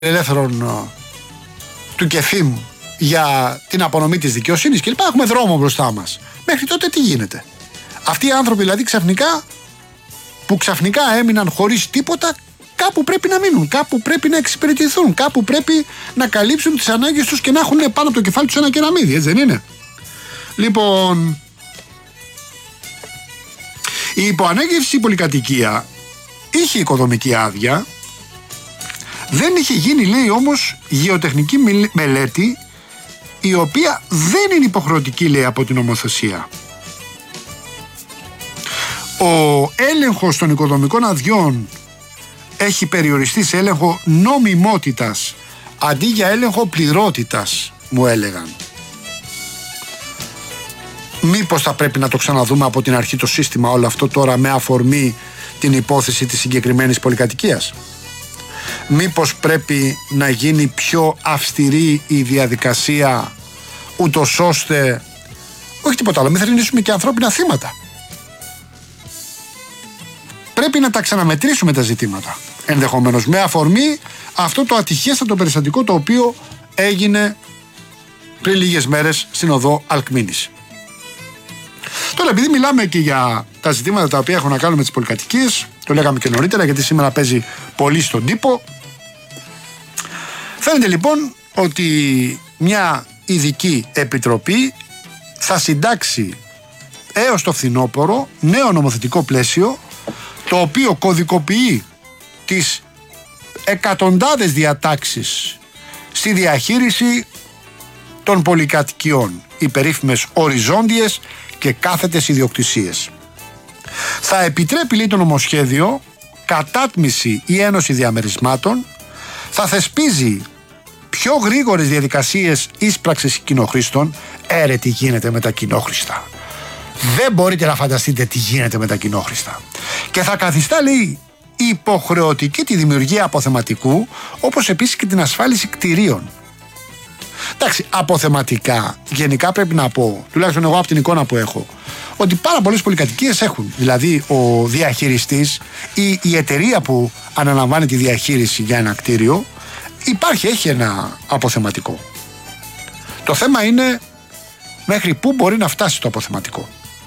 ελεύθερων του ΚΕΦΙΜ για την απονομή της δικαιοσύνης κλπ. Έχουμε δρόμο μπροστά μας. Μέχρι τότε τι γίνεται? Αυτοί οι άνθρωποι δηλαδή ξαφνικά έμειναν χωρίς τίποτα, κάπου πρέπει να μείνουν, κάπου πρέπει να εξυπηρετηθούν, κάπου πρέπει να καλύψουν τις ανάγκες τους και να έχουν πάνω από το κεφάλι τους ένα κεραμίδι, έτσι δεν είναι? Λοιπόν, η υποανέγευση πολυκατοικία είχε οικοδομική άδεια, δεν είχε γίνει, λέει, όμως γεωτεχνική μελέτη, η οποία δεν είναι υποχρεωτική, λέει, από την νομοθεσία. Ο έλεγχος των οικοδομικών αδειών έχει περιοριστεί σε έλεγχο νομιμότητας αντί για έλεγχο πληρότητας, μου έλεγαν. Μήπως θα πρέπει να το ξαναδούμε από την αρχή το σύστημα όλο αυτό τώρα με αφορμή την υπόθεση της συγκεκριμένης πολυκατοικίας? Μήπως πρέπει να γίνει πιο αυστηρή η διαδικασία, ούτως ώστε όχι τίποτα άλλο, μην θρηνήσουμε και ανθρώπινα θύματα? Πρέπει να τα ξαναμετρήσουμε τα ζητήματα, ενδεχομένως με αφορμή αυτό το ατυχέστατο περιστατικό το οποίο έγινε πριν λίγες μέρες στην οδό Αλκμήνης. Τώρα, επειδή μιλάμε και για τα ζητήματα τα οποία έχουν να κάνουν με τις πολυκατοικίες, το λέγαμε και νωρίτερα γιατί σήμερα παίζει πολύ στον τύπο, φαίνεται λοιπόν ότι μια ειδική επιτροπή θα συντάξει έως το φθινόπωρο νέο νομοθετικό πλαίσιο, το οποίο κωδικοποιεί τις εκατοντάδες διατάξεις στη διαχείριση των πολυκατοικιών, οι περίφημες οριζόντιες και κάθετες ιδιοκτησίες. Θα επιτρέπει, λέει, το νομοσχέδιο κατάτμιση ή ένωση διαμερισμάτων, θα θεσπίζει πιο γρήγορες διαδικασίες ίσπραξης κοινοχρήστων. Τι γίνεται με τα κοινόχρηστα? Δεν μπορείτε να φανταστείτε τι γίνεται με τα κοινόχρηστα. Και θα καθιστά, λέει, υποχρεωτική τη δημιουργία αποθεματικού, όπως επίσης και την ασφάλιση κτηρίων. Εντάξει, αποθεματικά γενικά πρέπει να πω, τουλάχιστον εγώ από την εικόνα που έχω, ότι πάρα πολλές πολυκατοικίες έχουν. Δηλαδή ο διαχειριστής ή η εταιρεία που αναλαμβάνει τη διαχείριση για ένα κτίριο έχει ένα αποθεματικό. Το θέμα είναι μέχρι πού μπορεί να φτάσει το αποθεματικό.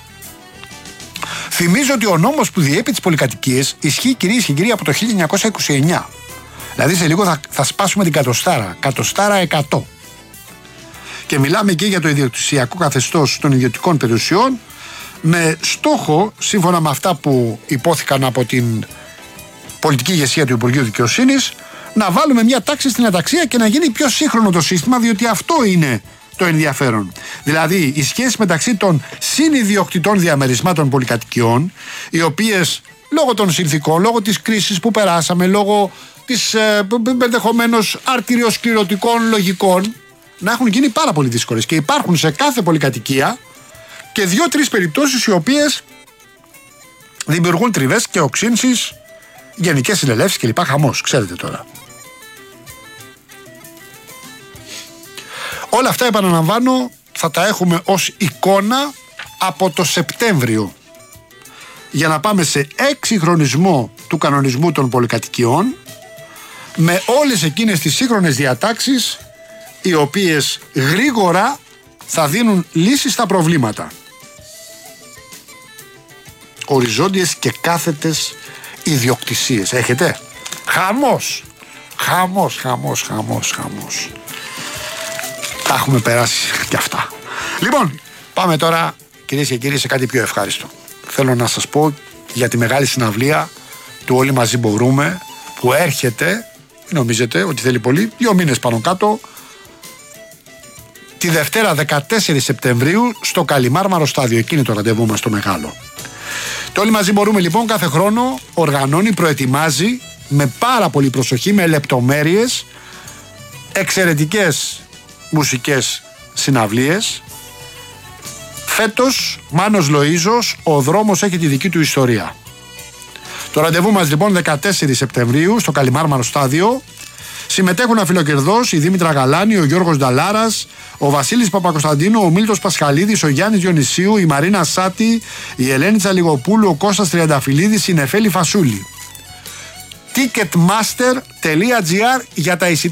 Θυμίζω ότι ο νόμος που διέπει τις πολυκατοικίες ισχύει, κυρίες και κύριοι, από το 1929. Δηλαδή σε λίγο θα σπάσουμε την κατοστάρα 100. Και μιλάμε και για το ιδιοκτησιακό καθεστώς των ιδιωτικών περιουσιών, με στόχο, σύμφωνα με αυτά που υπόθηκαν από την πολιτική ηγεσία του Υπουργείου Δικαιοσύνης, να βάλουμε μια τάξη στην αταξία και να γίνει πιο σύγχρονο το σύστημα, διότι αυτό είναι το ενδιαφέρον. Δηλαδή, οι σχέσεις μεταξύ των συνιδιοκτητών διαμερισμάτων πολυκατοικιών, οι οποίες λόγω των συνθήκων, λόγω της κρίσης που περάσαμε, λόγω της ενδεχομένως αρτηριοσκληρωτικών λογικών, να έχουν γίνει πάρα πολύ δύσκολες. Και υπάρχουν σε κάθε πολυκατοικία και 2-3 περιπτώσεις οι οποίες δημιουργούν τριβές και οξύνσεις, γενικές συνελεύσεις κλπ. Χαμός, ξέρετε τώρα. Όλα αυτά, επαναλαμβάνω, θα τα έχουμε ως εικόνα από το Σεπτέμβριο, για να πάμε σε εξυγχρονισμό του κανονισμού των πολυκατοικιών με όλες εκείνες τις σύγχρονες διατάξεις, οι οποίες γρήγορα θα δίνουν λύσεις στα προβλήματα. Οριζόντιες και κάθετες ιδιοκτησίες. Έχετε? Χαμός. Τα έχουμε περάσει κι αυτά. Λοιπόν, πάμε τώρα, κυρίες και κύριοι, σε κάτι πιο ευχάριστο. Θέλω να σας πω για τη μεγάλη συναυλία του Όλοι Μαζί Μπορούμε, που έρχεται, νομίζετε ότι θέλει πολύ, 2 μήνες πάνω κάτω, τη Δευτέρα 14 Σεπτεμβρίου στο Καλιμάρμαρο Στάδιο. Εκεί είναι το ραντεβού μας το μεγάλο. Το Όλοι Μαζί Μπορούμε, λοιπόν, κάθε χρόνο οργανώνει, προετοιμάζει με πάρα πολύ προσοχή, με λεπτομέρειες, εξαιρετικές μουσικές συναυλίες. Φέτος, Μάνος Λοΐζος, ο δρόμος έχει τη δική του ιστορία. Το ραντεβού μας, λοιπόν, 14 Σεπτεμβρίου στο Καλιμάρμαρο Στάδιο. Συμμετέχουν αφιλοκερδώς η Δήμητρα Γαλάνη, ο Γιώργος Νταλάρας, ο Βασίλης Παπακοσταντίνου, ο Μίλτος Πασχαλίδης, ο Γιάννης Διονυσίου, η Μαρίνα Σάτη, η Ελένη Τσαλιγοπούλου, ο Κώστας Τριανταφυλλίδης, η Νεφέλη Φασούλη. Ticketmaster.gr για τα εισιτήρια.